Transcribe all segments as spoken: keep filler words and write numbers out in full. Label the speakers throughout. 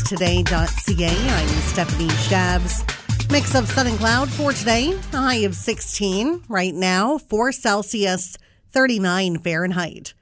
Speaker 1: today dot c a. I'm Stephanie Shabs. Mix of sun and cloud for today. A high of sixteen. Right now, four Celsius, thirty-nine Fahrenheit.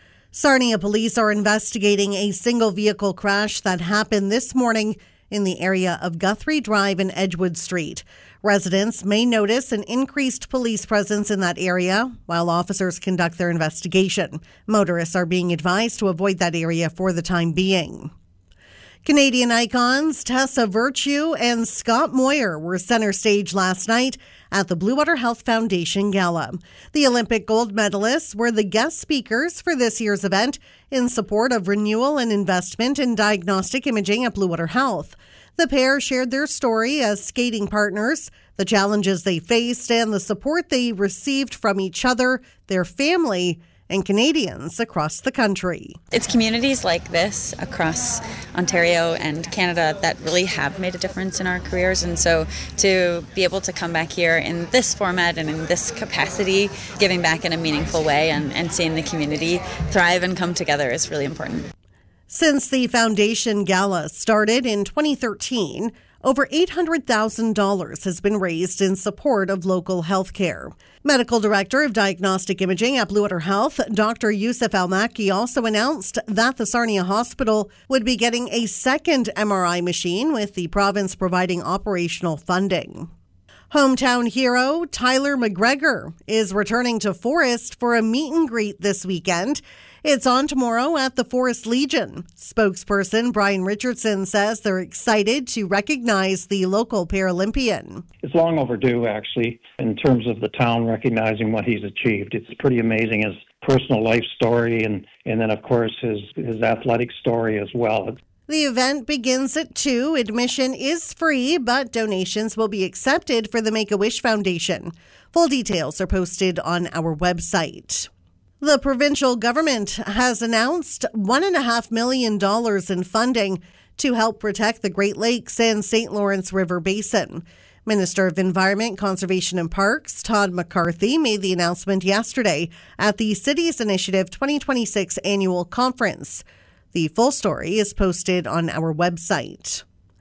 Speaker 1: Sarnia police are investigating a single vehicle crash that happened this morning in the area of Guthrie Drive and Edgewood Street. Residents may notice an increased police presence in that area while officers conduct their investigation. Motorists are being advised to avoid that area for the time being. Canadian icons Tessa Virtue and Scott Moir were center stage last night at the Blue Water Health Foundation Gala. The Olympic gold medalists were the guest speakers for this year's event in support of renewal and investment in diagnostic imaging at Blue Water Health. The pair shared their story as skating partners, the challenges they faced, and the support they received from each other, their family, and Canadians across the country.
Speaker 2: It's communities like this across Ontario and Canada that really have made a difference in our careers, and so to be able to come back here in this format and in this capacity, giving back in a meaningful way and, and seeing the community thrive and come together is really important.
Speaker 1: Since the Foundation Gala started in twenty thirteen, over eight hundred thousand dollars has been raised in support of local health care. Medical Director of Diagnostic Imaging at Blue Water Health, Doctor Yusuf Al-Makki, also announced that the Sarnia Hospital would be getting a second M R I machine, with the province providing operational funding. Hometown hero Tyler McGregor is returning to Forest for a meet and greet this weekend. It's on tomorrow at the Forest Legion. Spokesperson Brian Richardson says they're excited to recognize the local Paralympian.
Speaker 3: It's long overdue, actually, in terms of the town recognizing what he's achieved. It's pretty amazing, his personal life story and, and then, of course, his, his athletic story as well.
Speaker 1: The event begins at two. Admission is free, but donations will be accepted for the Make-A-Wish Foundation. Full details are posted on our website. The provincial government has announced one point five million dollars in funding to help protect the Great Lakes and Saint Lawrence River Basin. Minister of Environment, Conservation and Parks, Todd McCarthy, made the announcement yesterday at the Cities Initiative twenty twenty-six annual conference. The full story is posted on our website.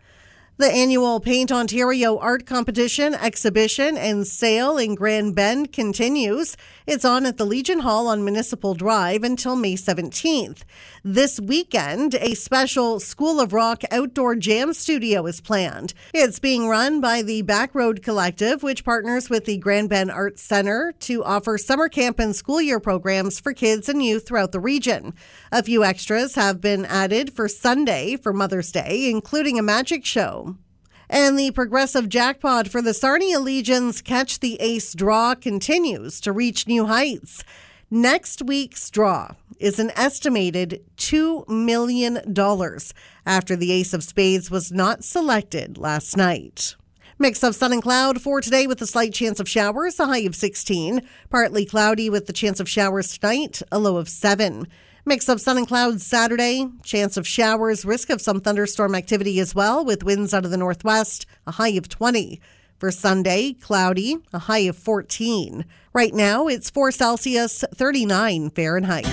Speaker 1: The annual Paint Ontario art competition, exhibition, and sale in Grand Bend continues. It's on at the Legion Hall on Municipal Drive until May seventeenth. This weekend, a special School of Rock outdoor jam studio is planned. It's being run by the Backroad Collective, which partners with the Grand Bend Arts Centre to offer summer camp and school year programs for kids and youth throughout the region. A few extras have been added for Sunday for Mother's Day, including a magic show. And the progressive jackpot for the Sarnia Legion's Catch the Ace draw continues to reach new heights. Next week's draw is an estimated two million dollars after the Ace of Spades was not selected last night. Mix of sun and cloud for today with a slight chance of showers, a high of sixteen. Partly cloudy with the chance of showers tonight, a low of seven. Mix of sun and clouds Saturday, chance of showers, risk of some thunderstorm activity as well, with winds out of the northwest, a high of twenty. For Sunday, cloudy, a high of fourteen. Right now, it's four Celsius, thirty-nine Fahrenheit.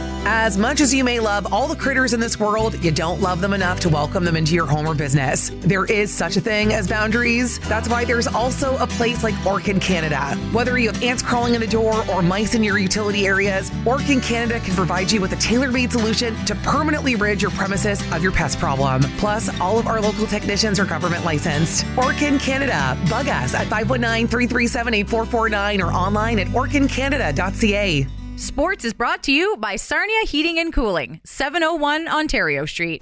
Speaker 4: As much as you may love all the critters in this world, you don't love them enough to welcome them into your home or business. There is such a thing as boundaries. That's why there's also a place like Orkin Canada. Whether you have ants crawling in the door or mice in your utility areas, Orkin Canada can provide you with a tailor-made solution to permanently rid your premises of your pest problem. Plus, all of our local technicians are government licensed. Orkin Canada. Bug us at five one nine, three three seven, eight four four nine or online at orkin canada dot c a.
Speaker 5: Sports is brought to you by Sarnia Heating and Cooling, seven oh one Ontario Street.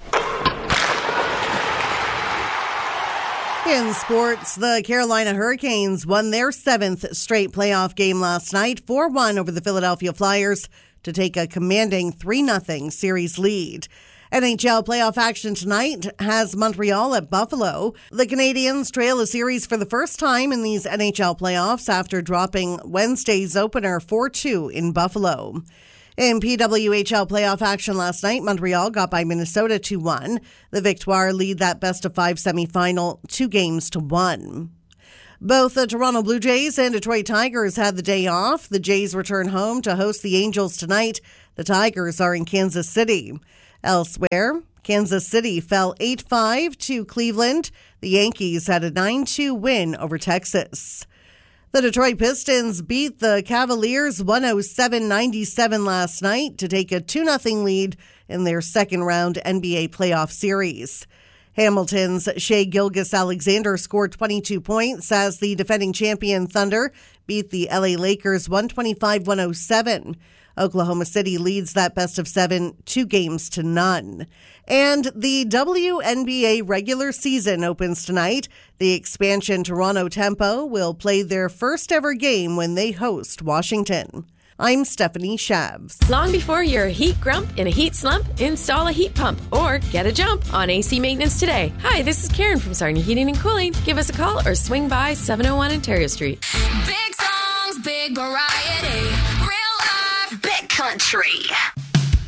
Speaker 1: In sports, the Carolina Hurricanes won their seventh straight playoff game last night, four one over the Philadelphia Flyers to take a commanding three nothing series lead. N H L playoff action tonight has Montreal at Buffalo. The Canadiens trail a series for the first time in these N H L playoffs after dropping Wednesday's opener four two in Buffalo. In P W H L playoff action last night, Montreal got by Minnesota two one. The Victoire lead that best-of-five semifinal two games to one. Both the Toronto Blue Jays and Detroit Tigers had the day off. The Jays return home to host the Angels tonight. The Tigers are in Kansas City. Elsewhere, Kansas City fell eight five to Cleveland. The Yankees had a nine two win over Texas. The Detroit Pistons beat the Cavaliers one oh seven ninety-seven last night to take a two nothing lead in their second round N B A playoff series. Hamilton's Shai Gilgeous-Alexander scored twenty-two points as the defending champion Thunder beat the L A Lakers one twenty-five one oh seven. Oklahoma City leads that best of seven, two games to none. And the W N B A regular season opens tonight. The expansion Toronto Tempo will play their first ever game when they host Washington. I'm Stephanie Shavs.
Speaker 6: Long before you're a heat grump in a heat slump, install a heat pump or get a jump on A C maintenance today. Hi, this is Karen from Sarnia Heating and Cooling. Give us a call or swing by seven oh one Ontario Street.
Speaker 7: Big songs, big variety, real life, big country.